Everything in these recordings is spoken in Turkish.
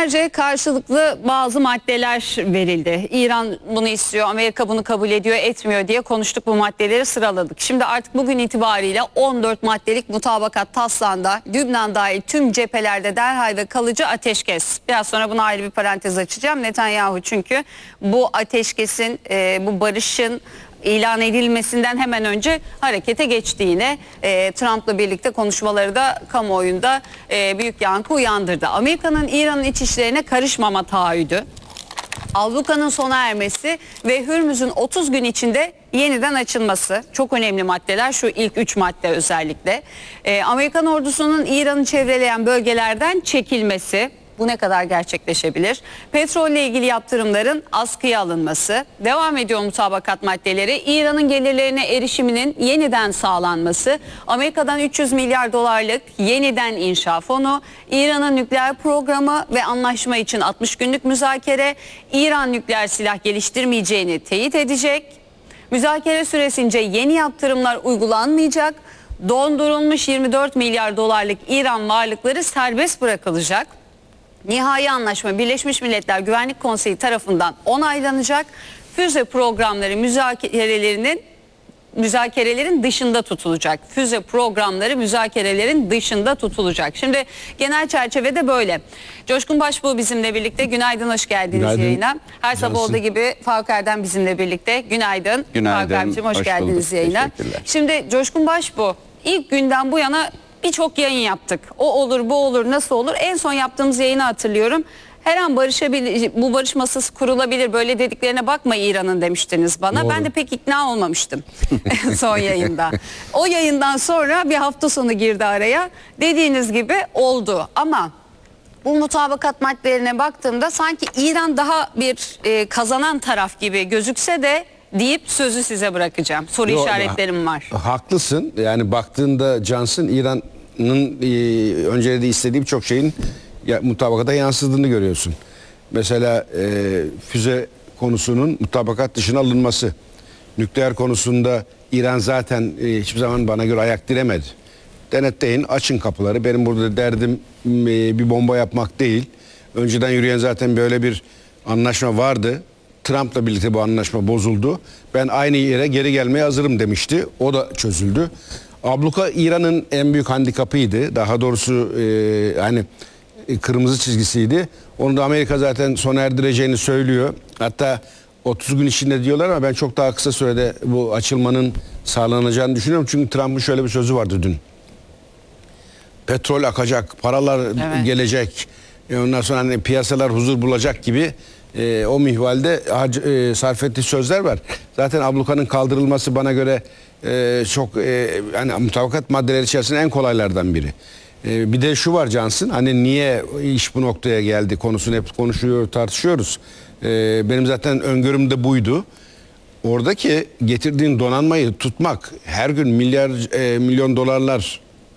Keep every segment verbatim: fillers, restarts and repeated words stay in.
Günlerce karşılıklı bazı maddeler verildi. İran bunu istiyor, Amerika bunu kabul ediyor, etmiyor diye konuştuk, bu maddeleri sıraladık. Şimdi artık bugün itibariyle on dört maddelik mutabakat taslağında Lübnan dahil tüm cephelerde derhal ve kalıcı ateşkes. Biraz sonra buna ayrı bir parantez açacağım. Netanyahu çünkü bu ateşkesin, e, bu barışın ilan edilmesinden hemen önce harekete geçtiğine, e, Trump'la birlikte konuşmaları da kamuoyunda e, büyük yankı uyandırdı. Amerika'nın İran'ın iç işlerine karışmama taahhüdü, ablukanın sona ermesi ve Hürmüz'ün otuz gün içinde yeniden açılması, çok önemli maddeler, şu ilk üç madde özellikle. E, Amerikan ordusunun İran'ı çevreleyen bölgelerden çekilmesi. Bu ne kadar gerçekleşebilir? Petrolle ilgili yaptırımların askıya alınması, devam ediyor mutabakat maddeleri. İran'ın gelirlerine erişiminin yeniden sağlanması, Amerika'dan üç yüz milyar dolarlık yeniden inşa fonu, İran'ın nükleer programı ve anlaşma için altmış günlük müzakere, İran nükleer silah geliştirmeyeceğini teyit edecek, müzakere süresince yeni yaptırımlar uygulanmayacak, dondurulmuş yirmi dört milyar dolarlık İran varlıkları serbest bırakılacak. Nihai anlaşma Birleşmiş Milletler Güvenlik Konseyi tarafından onaylanacak. Füze programları müzakerelerinin müzakerelerin dışında tutulacak. Füze programları müzakerelerin dışında tutulacak. Şimdi genel çerçevede böyle. Coşkun Başbuğ bizimle birlikte. Günaydın, hoş geldiniz Günaydın. yayına. Her sabah olduğu gibi Faruk Erdem bizimle birlikte. Günaydın. Günaydın. Faruk Erdemciğim, hoş, hoş geldiniz bulduk. yayına. Şimdi Coşkun Başbuğ, ilk günden bu yana birçok yayın yaptık. O olur, bu olur, nasıl olur? En son yaptığımız yayını hatırlıyorum. Her an barışabilir, bu barış masası kurulabilir, böyle dediklerine bakma İran'ın demiştiniz bana. Doğru. Ben de pek ikna olmamıştım son yayında. O yayından sonra bir hafta sonu girdi araya. Dediğiniz gibi oldu ama bu mutabakat maddelerine baktığımda sanki İran daha bir e, kazanan taraf gibi gözükse de deyip sözü size bırakacağım. Soru Yo, işaretlerim var. Haklısın. Yani baktığında Johnson, İran'ın e, öncelediği istediği birçok şeyin ya, mutabakata yansıdığını görüyorsun. Mesela e, füze konusunun mutabakat dışına alınması. Nükleer konusunda İran zaten e, hiçbir zaman bana göre ayak diremedi. Denetleyin, açın kapıları. Benim burada derdim e, bir bomba yapmak değil. Önceden yürüyen zaten böyle bir anlaşma vardı. Trump'la birlikte bu anlaşma bozuldu. Ben aynı yere geri gelmeye hazırım demişti. O da çözüldü. Abluka İran'ın en büyük handikapıydı. Daha doğrusu e, hani kırmızı çizgisiydi. Onu da Amerika zaten sona erdireceğini söylüyor. Hatta otuz gün içinde diyorlar ama ben çok daha kısa sürede bu açılmanın sağlanacağını düşünüyorum. Çünkü Trump'ın şöyle bir sözü vardı dün. Petrol akacak, paralar evet. gelecek. Ondan sonra hani piyasalar huzur bulacak gibi e, o mihvalde e, sarf ettiği sözler var. Zaten ablukanın kaldırılması bana göre e, çok e, yani mutabakat maddeleri içerisinde en kolaylardan biri. E, bir de şu var Cansın, hani niye iş bu noktaya geldi konusunu hep konuşuyor, tartışıyoruz. E, benim zaten öngörüm de buydu. Oradaki getirdiğin donanmayı tutmak, her gün milyar e, milyon dolarlar,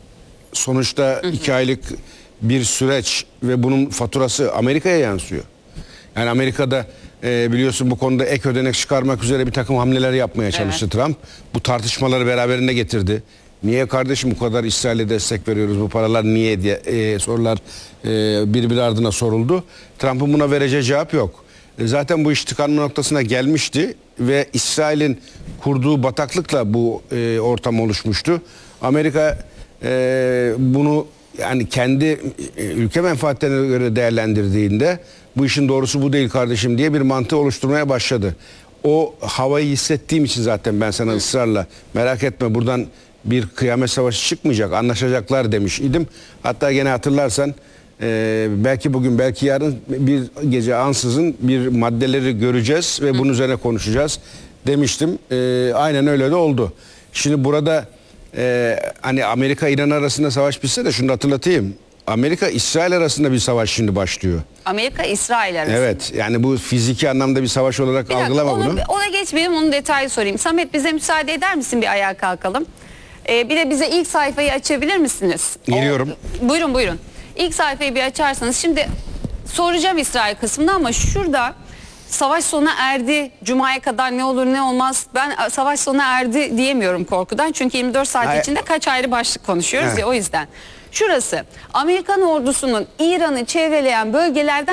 sonuçta hı hı. iki aylık bir süreç ve bunun faturası Amerika'ya yansıyor. Yani Amerika'da e, biliyorsun bu konuda ek ödenek çıkarmak üzere bir takım hamleler yapmaya çalıştı evet. Trump. Bu tartışmaları beraberinde getirdi. Niye kardeşim bu kadar İsrail'e destek veriyoruz, bu paralar niye diye e, sorular e, birbiri ardına soruldu. Trump'ın buna vereceği cevap yok. E, zaten bu iş tıkanma noktasına gelmişti ve İsrail'in kurduğu bataklıkla bu e, ortam oluşmuştu. Amerika e, bunu yani kendi e, ülke menfaatlerine göre değerlendirdiğinde bu işin doğrusu bu değil kardeşim diye bir mantığı oluşturmaya başladı. O havayı hissettiğim için zaten ben sana ısrarla merak etme buradan bir kıyamet savaşı çıkmayacak, anlaşacaklar demiş idim. Hatta gene hatırlarsan e, belki bugün belki yarın bir gece ansızın bir maddeleri göreceğiz ve bunun üzerine konuşacağız demiştim. E, aynen öyle de oldu. Şimdi burada e, hani Amerika İran arasında savaş bitse de şunu hatırlatayım. Amerika İsrail arasında bir savaş şimdi başlıyor. Amerika İsrail arasında. Evet, yani bu fiziki anlamda bir savaş olarak bir algılama dakika, bunu. Ona, ona geçmeyelim, onun detaylı sorayım. Samet, bize müsaade eder misin, bir ayağa kalkalım? Ee, bir de bize ilk sayfayı açabilir misiniz? Geliyorum. O, buyurun buyurun. İlk sayfayı bir açarsanız. Şimdi soracağım İsrail kısmında ama şurada savaş sona erdi, Cuma'ya kadar ne olur ne olmaz. Ben savaş sona erdi diyemiyorum korkudan. Çünkü yirmi dört saat Hayır. içinde kaç ayrı başlık konuşuyoruz evet. ya, o yüzden. Şurası Amerikan ordusunun İran'ı çevreleyen bölgelerden